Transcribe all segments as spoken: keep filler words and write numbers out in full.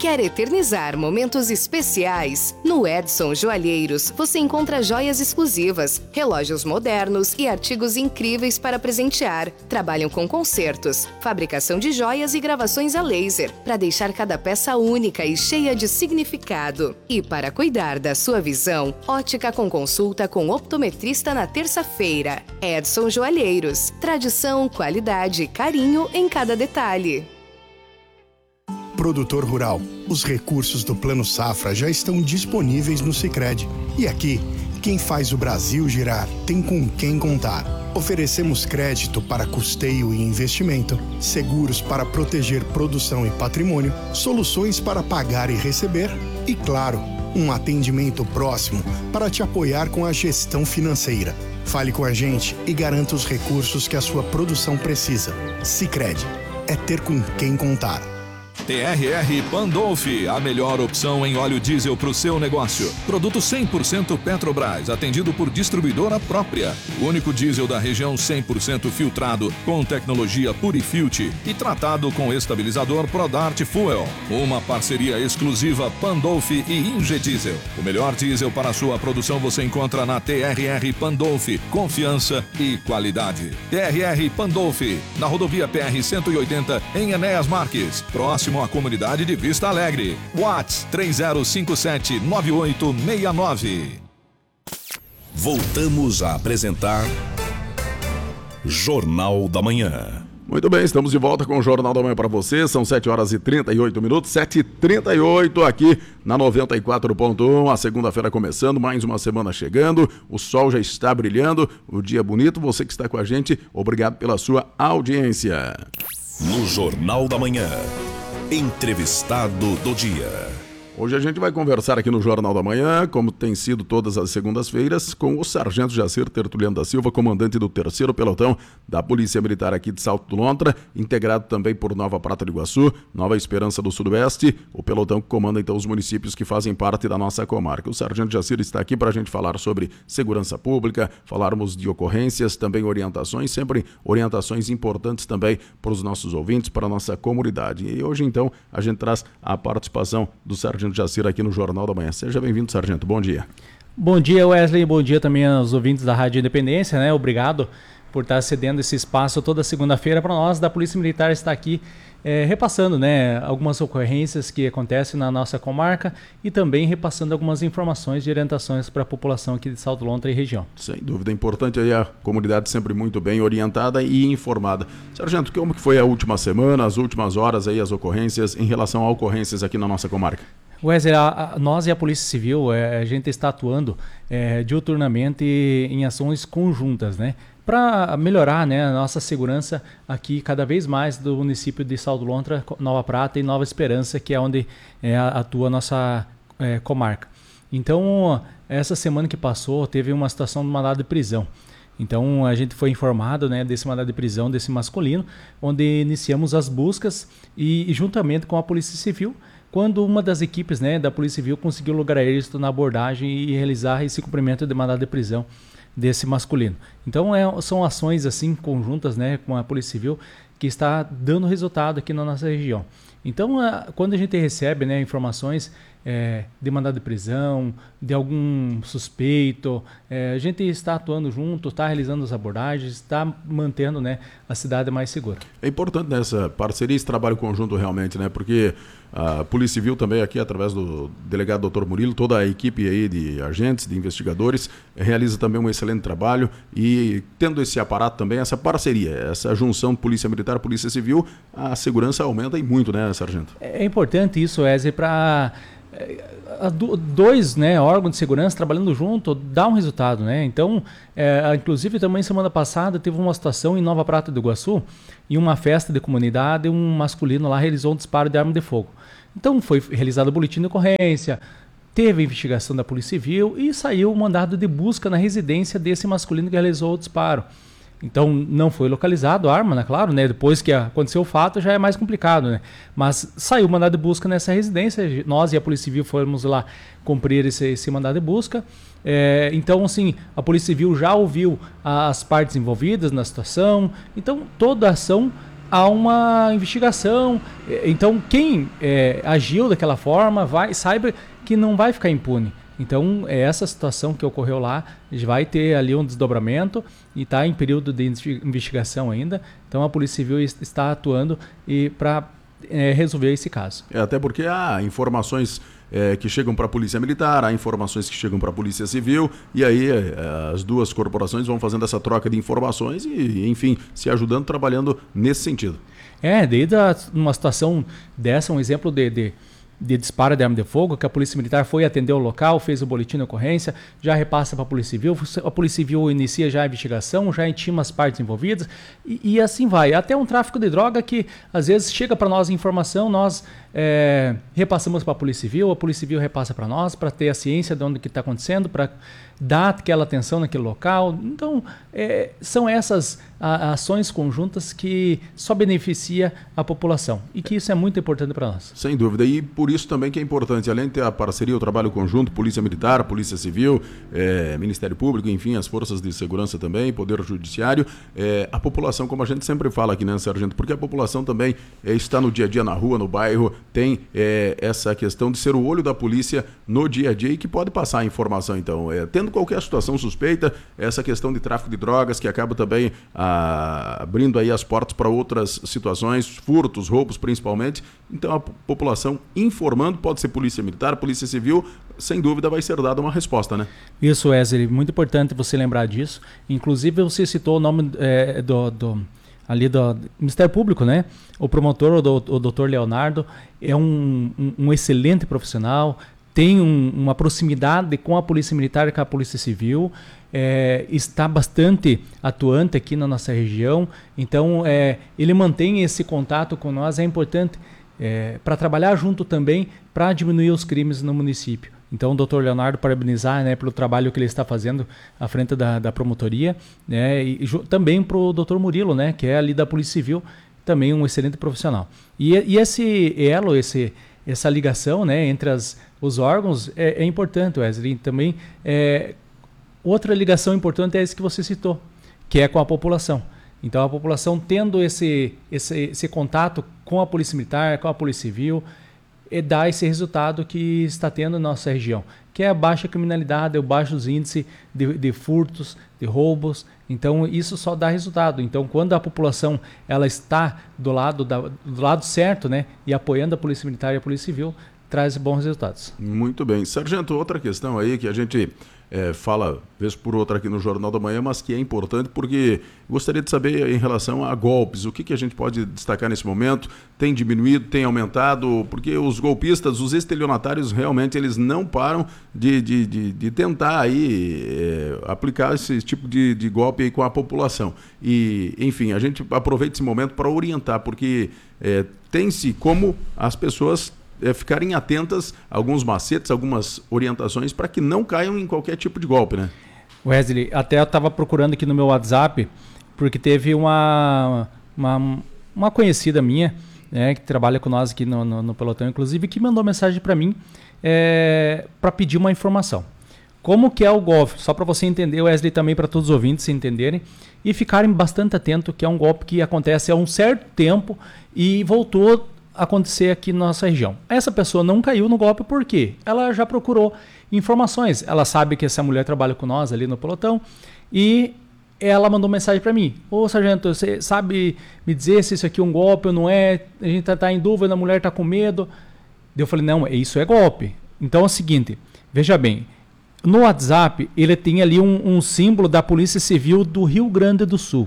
Quer eternizar momentos especiais? No Edson Joalheiros você encontra joias exclusivas, relógios modernos e artigos incríveis para presentear. Trabalham com concertos, fabricação de joias e gravações a laser, para deixar cada peça única e cheia de significado. E para cuidar da sua visão, ótica com consulta com optometrista na terça-feira. Edson Joalheiros. Tradição, qualidade e carinho em cada detalhe. Produtor rural, os recursos do Plano Safra já estão disponíveis no Sicredi. E aqui, quem faz o Brasil girar tem com quem contar. Oferecemos crédito para custeio e investimento, seguros para proteger produção e patrimônio, soluções para pagar e receber e, claro, um atendimento próximo para te apoiar com a gestão financeira. Fale com a gente e garanta os recursos que a sua produção precisa. Sicredi, é ter com quem contar. T R R Pandolfi, a melhor opção em óleo diesel para o seu negócio. Produto cem por cento Petrobras, atendido por distribuidora própria. O único diesel da região cem por cento filtrado, com tecnologia Purifilt e tratado com estabilizador Prodart Fuel. Uma parceria exclusiva Pandolfi e Ingediesel. O melhor diesel para a sua produção você encontra na T R R Pandolfi. Confiança e qualidade. T R R Pandolfi, na rodovia P R cento e oitenta, em Enéas Marques. Próximo à comunidade de Vista Alegre. WhatsApp três zero cinco sete nove oito seis nove. Voltamos a apresentar Jornal da Manhã. Muito bem, estamos de volta com o Jornal da Manhã para você. São sete horas e trinta e oito minutos, sete e trinta e oito aqui na noventa e quatro ponto um. A segunda-feira começando, mais uma semana chegando. O sol já está brilhando, o dia bonito. Você que está com a gente, obrigado pela sua audiência. No Jornal da Manhã, entrevistado do dia. Hoje a gente vai conversar aqui no Jornal da Manhã, como tem sido todas as segundas-feiras, com o Sargento Jacir Tertuliano da Silva, comandante do terceiro pelotão da Polícia Militar aqui de Salto do Lontra, integrado também por Nova Prata do Iguaçu, Nova Esperança do Sudoeste, o pelotão que comanda então os municípios que fazem parte da nossa comarca. O Sargento Jacir está aqui para a gente falar sobre segurança pública, falarmos de ocorrências, também orientações, sempre orientações importantes também para os nossos ouvintes, para a nossa comunidade. E hoje então a gente traz a participação do Sargento Jacir aqui no Jornal da Manhã. Seja bem-vindo, Sargento. Bom dia. Bom dia, Wesley. Bom dia também aos ouvintes da Rádio Independência, né? Obrigado por estar cedendo esse espaço toda segunda-feira para nós da Polícia Militar estar aqui é, repassando, né, algumas ocorrências que acontecem na nossa comarca e também repassando algumas informações de orientações para a população aqui de Salto Lontra e região. Sem dúvida, é importante aí a comunidade sempre muito bem orientada e informada. Sargento, como que foi a última semana, as últimas horas aí, as ocorrências em relação a ocorrências aqui na nossa comarca? Wesley, a, a, nós e a Polícia Civil, é, a gente está atuando é, diuturnamente em ações conjuntas, né? Para melhorar, né, a nossa segurança aqui cada vez mais do município de Salto Lontra, Nova Prata e Nova Esperança, que é onde é, atua a nossa é, comarca. Então, essa semana que passou, teve uma situação de mandado de prisão. Então, a gente foi informado, né, desse mandado de prisão, desse masculino, onde iniciamos as buscas e, e juntamente com a Polícia Civil, quando uma das equipes, né, da Polícia Civil conseguiu lograr êxito na abordagem e realizar esse cumprimento de mandado de prisão desse masculino. Então é, são ações assim conjuntas, né, com a Polícia Civil que está dando resultado aqui na nossa região. Então a, quando a gente recebe, né, informações é, de mandado de prisão, de algum suspeito, é, a gente está atuando junto, está realizando as abordagens, está mantendo, né, a cidade mais segura. É importante nessa parceria, esse trabalho conjunto realmente, né, porque a Polícia Civil também aqui, através do delegado doutor Murilo, toda a equipe aí de agentes, de investigadores, realiza também um excelente trabalho e tendo esse aparato também, essa parceria, essa junção Polícia Militar, Polícia Civil, a segurança aumenta e muito, né, Sargento? É importante isso, Wesley, para dois, né, órgãos de segurança trabalhando junto dá um resultado, né? Então, é, inclusive também semana passada teve uma situação em Nova Prata do Iguaçu, em uma festa de comunidade, um masculino lá realizou um disparo de arma de fogo. Então foi realizado o boletim de ocorrência, teve a investigação da Polícia Civil e saiu o mandado de busca na residência desse masculino que realizou o disparo. Então não foi localizado a arma, né? Claro, né? Depois que aconteceu o fato já é mais complicado, né? Mas saiu o mandado de busca nessa residência, nós e a Polícia Civil fomos lá cumprir esse, esse mandado de busca. É, então, assim, a Polícia Civil já ouviu as partes envolvidas na situação, então toda a ação há uma investigação. Então, quem é, agiu daquela forma, vai, saiba que não vai ficar impune. Então, é essa situação que ocorreu lá, vai ter ali um desdobramento e está em período de investigação ainda. Então, a Polícia Civil está atuando para é, resolver esse caso. É, até porque há informações é, que chegam para a Polícia Militar, há informações que chegam para a Polícia Civil, e aí é, as duas corporações vão fazendo essa troca de informações e, enfim, se ajudando, trabalhando nesse sentido. É, desde a, uma situação dessa, um exemplo de... de de disparo de arma de fogo, que a Polícia Militar foi atender o local, fez o boletim de ocorrência, já repassa para a Polícia Civil, a Polícia Civil inicia já a investigação, já intima as partes envolvidas e, e assim vai. Até um tráfico de droga que às vezes chega para nós informação, nós é, repassamos para a Polícia Civil, a Polícia Civil repassa para nós, para ter a ciência de onde que está acontecendo, para dar aquela atenção naquele local. Então, é, são essas a, ações conjuntas que só beneficia a população e que isso é muito importante para nós. Sem dúvida, e por isso também que é importante, além de ter a parceria, o trabalho conjunto, Polícia Militar, Polícia Civil, é, Ministério Público, enfim, as forças de segurança também, Poder Judiciário, é, a população, como a gente sempre fala aqui, né, Sargento, porque a população também é, está no dia a dia, na rua, no bairro, tem é, essa questão de ser o olho da polícia no dia a dia e que pode passar a informação, então, é, tendo qualquer situação suspeita, essa questão de tráfico de drogas que acaba também a, abrindo aí as portas para outras situações, furtos, roubos principalmente, então a população informando, pode ser Polícia Militar, Polícia Civil, sem dúvida vai ser dada uma resposta, né? Isso, Wesley, muito importante você lembrar disso, inclusive você citou o nome é, do... do... ali do Ministério Público, né? O promotor, o, do, o doutor Leonardo, é um, um, um excelente profissional, tem um, uma proximidade com a Polícia Militar e com a Polícia Civil, é, está bastante atuante aqui na nossa região, então é, ele mantém esse contato com nós, é importante é, para trabalhar junto também para diminuir os crimes no município. Então, o doutor Leonardo, parabenizar, né, pelo trabalho que ele está fazendo à frente da, da promotoria, né, e, e também para o doutor Murilo, né, que é ali da Polícia Civil, também um excelente profissional. E, e esse elo, esse, essa ligação, né, entre as, os órgãos é, é importante, Wesley. Também é, outra ligação importante é essa que você citou, que é com a população. Então, a população tendo esse, esse, esse contato com a Polícia Militar, com a Polícia Civil, e dá esse resultado que está tendo na nossa região, que é a baixa criminalidade, o baixo índice de, de furtos, de roubos. Então, isso só dá resultado. Então, quando a população ela está do lado, da, do lado certo, né, e apoiando a Polícia Militar e a Polícia Civil, traz bons resultados. Muito bem. Sargento, outra questão aí que a gente é, fala vez por outra aqui no Jornal da Manhã, mas que é importante porque gostaria de saber em relação a golpes, o que, que a gente pode destacar nesse momento? Tem diminuído, tem aumentado? Porque os golpistas, os estelionatários, realmente eles não param de, de, de, de tentar aí, é, aplicar esse tipo de, de golpe aí com a população. E, enfim, a gente aproveita esse momento para orientar, porque é, tem-se como as pessoas É ficarem atentas a alguns macetes, algumas orientações para que não caiam em qualquer tipo de golpe, né? Wesley, até eu estava procurando aqui no meu WhatsApp, porque teve uma, uma, uma conhecida minha, né, que trabalha com nós aqui no, no, no pelotão, inclusive, que mandou mensagem para mim é, para pedir uma informação. Como que é o golpe? Só para você entender, Wesley, também para todos os ouvintes entenderem e ficarem bastante atentos, que é um golpe que acontece há um certo tempo e voltou acontecer aqui na nossa região. Essa pessoa não caiu no golpe por quê? Ela já procurou informações. Ela sabe que essa mulher trabalha com nós ali no pelotão e ela mandou mensagem para mim. Ô, sargento, você sabe me dizer se isso aqui é um golpe ou não é? A gente tá, tá em dúvida, a mulher tá com medo. Eu falei, não, isso é golpe. Então é o seguinte, veja bem, no WhatsApp ele tem ali um, um símbolo da Polícia Civil do Rio Grande do Sul.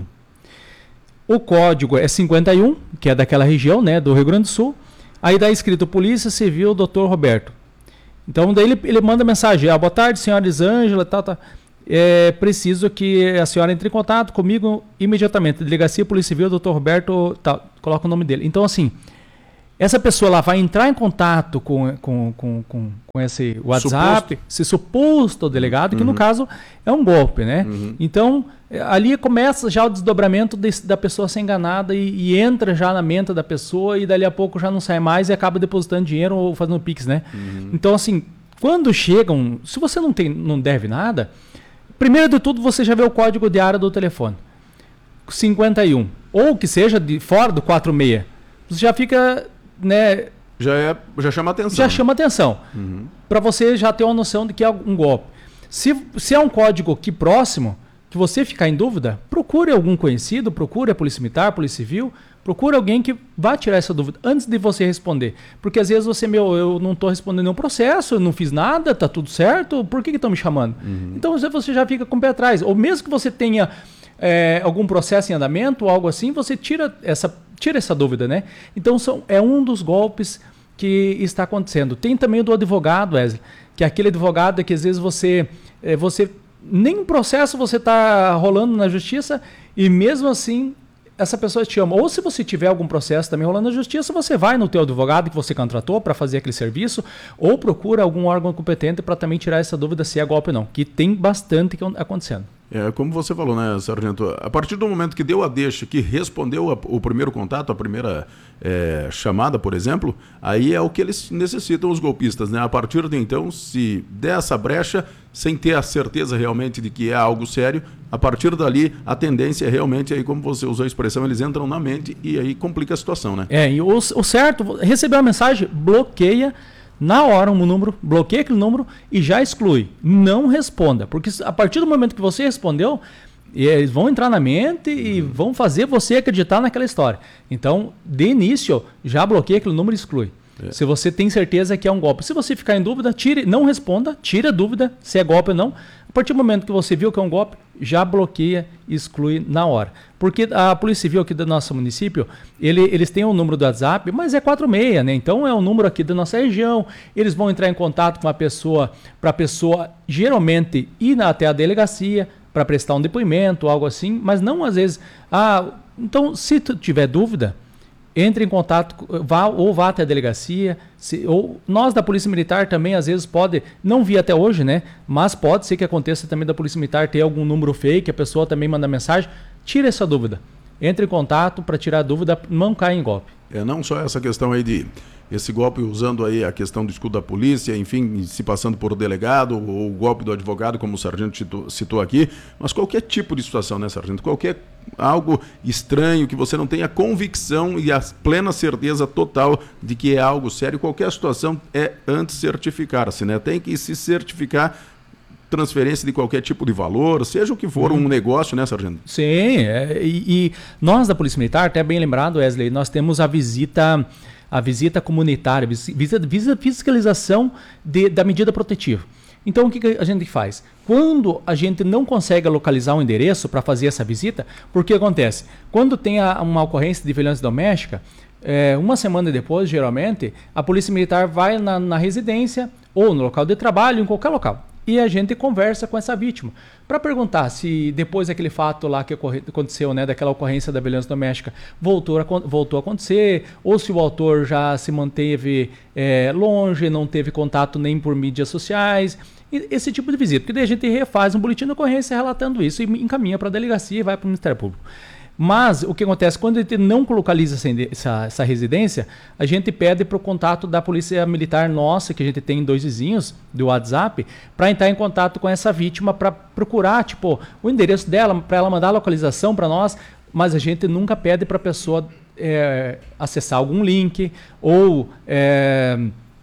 O código é cinquenta e um, que é daquela região, né, do Rio Grande do Sul. Aí dá escrito Polícia Civil doutor Roberto. Então daí ele, ele manda mensagem, ah, boa tarde, senhora Elisângela, tal, tal. É preciso que a senhora entre em contato comigo imediatamente. Delegacia Polícia Civil doutor Roberto, tal, coloca o nome dele. Então assim, essa pessoa lá vai entrar em contato com, com, com, com, com esse WhatsApp, suposto. esse suposto delegado, uhum. que no caso é um golpe, né? Uhum. Então, ali começa já o desdobramento de, da pessoa ser enganada e, e entra já na mente da pessoa e dali a pouco já não sai mais e acaba depositando dinheiro ou fazendo Pix, né? Uhum. Então, assim, quando chegam, se você não, tem, não deve nada, primeiro de tudo você já vê o código de área do telefone. cinquenta e um. ou que seja de fora do quatro seis, você já fica, né? Já, é, já chama atenção. Já chama atenção. Uhum. Para você já ter uma noção de que é um golpe. Se, se é um código aqui próximo, que você ficar em dúvida, procure algum conhecido, procure a Polícia Militar, a Polícia Civil, procure alguém que vá tirar essa dúvida antes de você responder. Porque às vezes você, meu, eu não estou respondendo nenhum processo, eu não fiz nada, tá tudo certo, por que estão me chamando? Uhum. Então você já fica com o pé atrás. Ou mesmo que você tenha é, algum processo em andamento ou algo assim, você tira essa, tira essa dúvida, né? Então são, é um dos golpes que está acontecendo. Tem também o do advogado, Wesley, que é aquele advogado que às vezes você, é, você nem um processo você está rolando na justiça e mesmo assim essa pessoa te ama. Ou se você tiver algum processo também rolando na justiça, você vai no teu advogado que você contratou para fazer aquele serviço ou procura algum órgão competente para também tirar essa dúvida se é golpe ou não, que tem bastante acontecendo. É, como você falou, né, Sargento? A partir do momento que deu a deixa, que respondeu a, o primeiro contato, a primeira é, chamada, por exemplo, aí é o que eles necessitam, os golpistas, né? A partir de então, se der essa brecha, sem ter a certeza realmente de que é algo sério, a partir dali, a tendência é realmente, aí como você usou a expressão, eles entram na mente e aí complica a situação, né? É, e o, o certo, recebeu a mensagem, bloqueia, na hora um número, bloqueia aquele número e já exclui. Não responda, porque a partir do momento que você respondeu, eles vão entrar na mente e vão fazer você acreditar naquela história. Então, de início, já bloqueia aquele número e exclui. É. Se você tem certeza que é um golpe. Se você ficar em dúvida, tire, não responda, tire a dúvida se é golpe ou não. A partir do momento que você viu que é um golpe, já bloqueia e exclui na hora. Porque a Polícia Civil aqui do nosso município, ele, eles têm um número do WhatsApp, mas é quatro seis, né? Então é um número aqui da nossa região. Eles vão entrar em contato com a pessoa, para a pessoa geralmente ir até a delegacia para prestar um depoimento, algo assim, mas não às vezes. Ah, então, se tu tiver dúvida, entre em contato, vá, ou vá até a delegacia, se, ou nós da Polícia Militar também, às vezes, pode, não vi até hoje, né? Mas pode ser que aconteça também da Polícia Militar ter algum número fake, a pessoa também manda mensagem, tira essa dúvida. Entre em contato para tirar a dúvida, não caia em golpe. É, não só essa questão aí de esse golpe usando aí a questão do escudo da polícia, enfim, se passando por delegado, ou o golpe do advogado, como o sargento citou, citou aqui, mas qualquer tipo de situação, né, sargento? Qualquer algo estranho, que você não tenha convicção e a plena certeza total de que é algo sério, qualquer situação é antes certificar-se, né? Tem que se certificar transferência de qualquer tipo de valor, seja o que for hum. um negócio, né, sargento? Sim, é, e, e nós da Polícia Militar, até bem lembrado, Wesley, nós temos a visita... a visita comunitária, visita, visita fiscalização de, da medida protetiva. Então, o que, que a gente faz? Quando a gente não consegue localizar um endereço para fazer essa visita, o que acontece? Quando tem a, uma ocorrência de violência doméstica, é, uma semana depois, geralmente, a Polícia Militar vai na, na residência ou no local de trabalho, em qualquer local. E a gente conversa com essa vítima para perguntar se depois daquele fato lá que aconteceu, né, daquela ocorrência da violência doméstica, voltou a, voltou a acontecer, ou se o autor já se manteve é, longe, não teve contato nem por mídias sociais, e esse tipo de visita. Porque daí a gente refaz um boletim de ocorrência relatando isso e encaminha para a delegacia e vai para o Ministério Público. Mas o que acontece, quando a gente não localiza essa, essa residência, a gente pede para o contato da Polícia Militar nossa, que a gente tem dois vizinhos do WhatsApp, para entrar em contato com essa vítima, para procurar tipo, o endereço dela, para ela mandar a localização para nós, mas a gente nunca pede para a pessoa é, acessar algum link ou... É,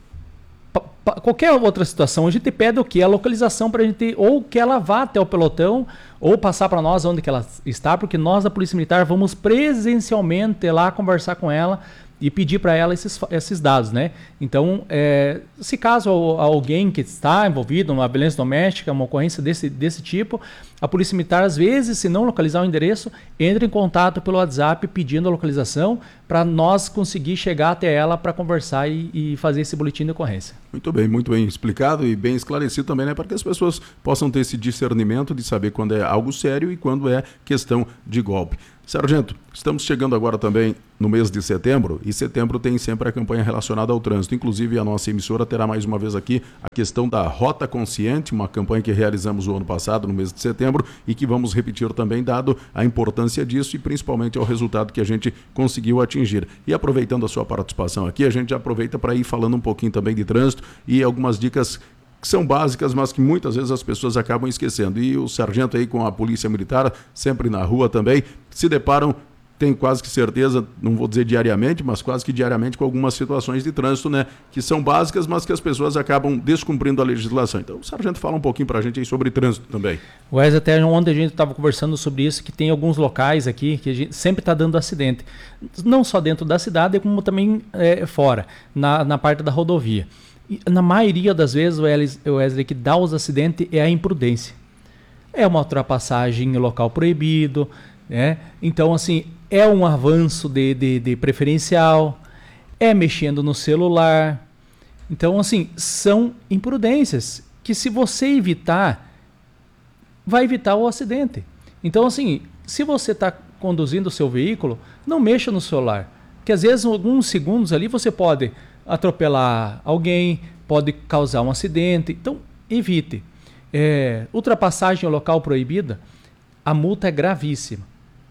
qualquer outra situação, a gente pede o que? A localização para a gente, ou que ela vá até o pelotão, ou passar para nós onde que ela está, porque nós da Polícia Militar vamos presencialmente lá conversar com ela e pedir para ela esses, esses dados, né? Então, é, se caso alguém que está envolvido numa violência doméstica, uma ocorrência desse, desse tipo, a Polícia Militar, às vezes, se não localizar o endereço, entra em contato pelo WhatsApp pedindo a localização para nós conseguir chegar até ela para conversar e, e fazer esse boletim de ocorrência. Muito bem, muito bem explicado e bem esclarecido também, né? Para que as pessoas possam ter esse discernimento de saber quando é algo sério e quando é questão de golpe. Sargento, estamos chegando agora também no mês de setembro, e setembro tem sempre a campanha relacionada ao trânsito. Inclusive, a nossa emissora terá mais uma vez aqui a questão da Rota Consciente, uma campanha que realizamos o ano passado, no mês de setembro, e que vamos repetir também, dado a importância disso e principalmente ao resultado que a gente conseguiu atingir. E aproveitando a sua participação aqui, a gente já aproveita para ir falando um pouquinho também de trânsito e algumas dicas que são básicas, mas que muitas vezes as pessoas acabam esquecendo. E o sargento aí com a Polícia Militar, sempre na rua também, se deparam tem quase que certeza, não vou dizer diariamente, mas quase que diariamente com algumas situações de trânsito, né, que são básicas, mas que as pessoas acabam descumprindo a legislação. Então o sargento fala um pouquinho para a gente aí sobre trânsito também. Wes, até ontem a gente estava conversando sobre isso, que tem alguns locais aqui que a gente sempre está dando acidente, não só dentro da cidade, como também é, fora, na, na parte da rodovia. E, na maioria das vezes, o Wesley, que dá os acidentes é a imprudência. É uma ultrapassagem em local proibido, né? Então, assim, é um avanço de, de, de preferencial, é mexendo no celular. Então, assim, são imprudências que, se você evitar, vai evitar o acidente. Então, assim, se você está conduzindo o seu veículo, não mexa no celular, porque às vezes, em alguns segundos ali, você pode atropelar alguém, pode causar um acidente. Então, evite. É, ultrapassagem em local proibida, a multa é gravíssima.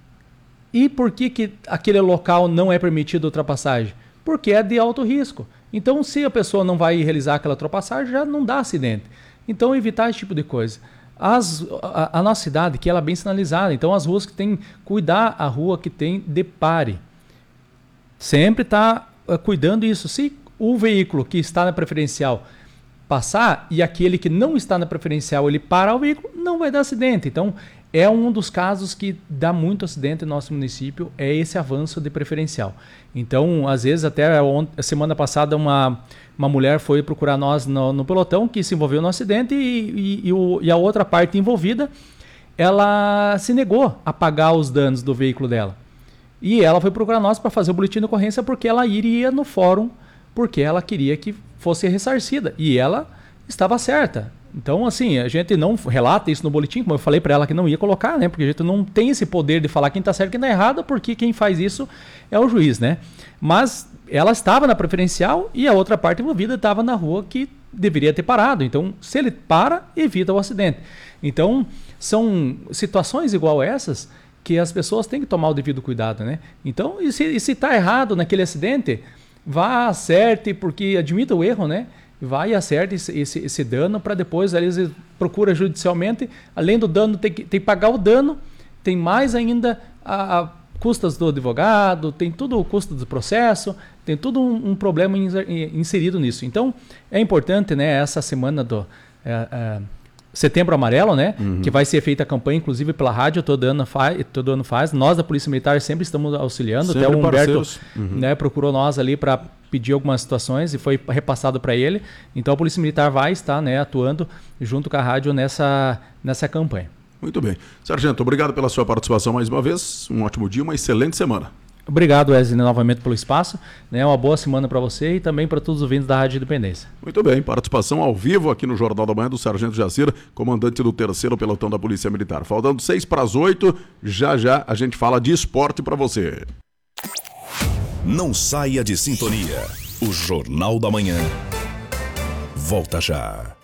E por que, que aquele local não é permitido ultrapassagem? Porque é de alto risco. Então, se a pessoa não vai realizar aquela ultrapassagem, já não dá acidente. Então, evitar esse tipo de coisa. As, a, a nossa cidade, que ela é bem sinalizada, então as ruas que tem, cuidar a rua que tem de pare. Sempre está uh, cuidando isso. Se o veículo que está na preferencial passar e aquele que não está na preferencial ele parar o veículo, não vai dar acidente. Então, é um dos casos que dá muito acidente no nosso município, é esse avanço de preferencial. Então, às vezes, até a semana passada, uma, uma mulher foi procurar nós no, no pelotão, que se envolveu no acidente, e, e, e, o, e a outra parte envolvida, ela se negou a pagar os danos do veículo dela. E ela foi procurar nós para fazer o boletim de ocorrência, porque ela iria no fórum, porque ela queria que fosse ressarcida. E ela estava certa. Então, assim, a gente não relata isso no boletim, como eu falei para ela que não ia colocar, né? Porque a gente não tem esse poder de falar quem está certo e quem está errado, porque quem faz isso é o juiz, né? Mas ela estava na preferencial e a outra parte envolvida estava na rua que deveria ter parado. Então, se ele para, evita o acidente. Então, são situações igual essas que as pessoas têm que tomar o devido cuidado, né? Então, e se está errado naquele acidente, vá, acerte, porque admita o erro, né? Vai e acerte esse, esse, esse dano para depois, às vezes, procura judicialmente. Além do dano, tem que, tem que pagar o dano, tem mais ainda a, a custas do advogado, tem tudo o custo do processo, tem tudo um, um problema inserido nisso. Então, é importante, né, essa semana do é, é, Setembro Amarelo, né, uhum. que vai ser feita a campanha, inclusive pela rádio, todo ano, faz, todo ano faz. Nós, da Polícia Militar, sempre estamos auxiliando. Sempre até o Humberto uhum. né, procurou nós ali para pedir algumas situações e foi repassado para ele. Então, a Polícia Militar vai estar, né, atuando junto com a rádio nessa, nessa campanha. Muito bem. Sargento, obrigado pela sua participação mais uma vez. Um ótimo dia, uma excelente semana. Obrigado, Wesley, novamente pelo espaço. Né? Uma boa semana para você e também para todos os ouvintes da Rádio Independência. Muito bem, participação ao vivo aqui no Jornal da Manhã do Sargento Jacir, comandante do terceiro pelotão da Polícia Militar. Faltando seis para as oito, já já a gente fala de esporte para você. Não saia de sintonia. O Jornal da Manhã volta já.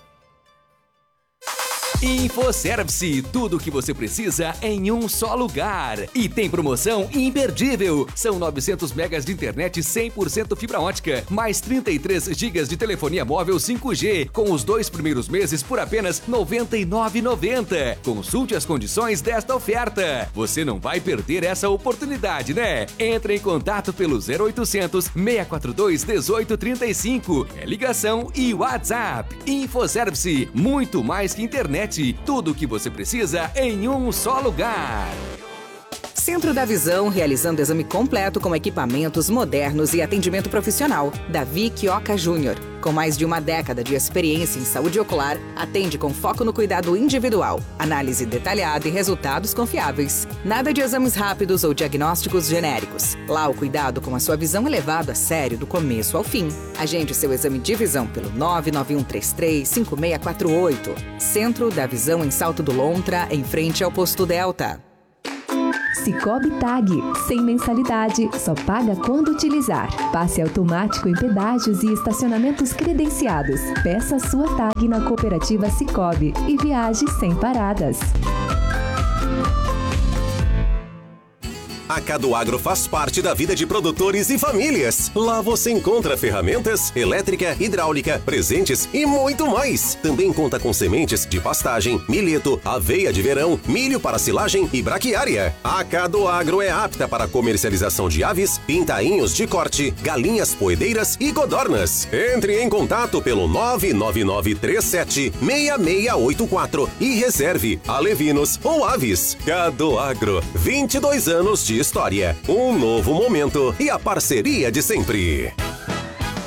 InfoService, tudo o que você precisa em um só lugar. E tem promoção imperdível. São novecentos megas de internet cem por cento fibra ótica, mais trinta e três gigas de telefonia móvel cinco G, com os dois primeiros meses por apenas noventa e nove reais e noventa centavos. Consulte as condições desta oferta. Você não vai perder essa oportunidade, né? Entre em contato pelo zero oitocentos, seis quatro dois, um oito três cinco. É ligação e WhatsApp. InfoService, muito mais que internet. Tudo o que você precisa em um só lugar. Centro da Visão, realizando exame completo com equipamentos modernos e atendimento profissional. Davi Quioca Júnior, com mais de uma década de experiência em saúde ocular, atende com foco no cuidado individual, análise detalhada e resultados confiáveis. Nada de exames rápidos ou diagnósticos genéricos. Lá o cuidado com a sua visão é levado a sério do começo ao fim. Agende seu exame de visão pelo nove nove um três três, cinco seis quatro oito. Centro da Visão em Salto do Lontra, em frente ao Posto Delta. Sicoob Tag, sem mensalidade, só paga quando utilizar. Passe automático em pedágios e estacionamentos credenciados. Peça sua tag na cooperativa Sicoob e viaje sem paradas. A Cadoagro faz parte da vida de produtores e famílias. Lá você encontra ferramentas, elétrica, hidráulica, presentes e muito mais. Também conta com sementes de pastagem, milheto, aveia de verão, milho para silagem e braquiária. A Cadoagro é apta para comercialização de aves, pintainhos de corte, galinhas poedeiras e codornas. Entre em contato pelo nove nove nove três sete seis seis oito quatro e reserve alevinos ou aves. Cadoagro, vinte e dois anos de história, um novo momento e a parceria de sempre.